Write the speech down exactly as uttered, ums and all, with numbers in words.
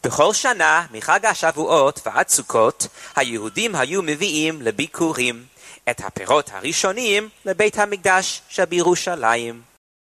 בכל שנה מחג השבועות ועד סוכות, היהודים היו מביאים לביקורים את הפירות הראשונים לבית המקדש שבירושלים.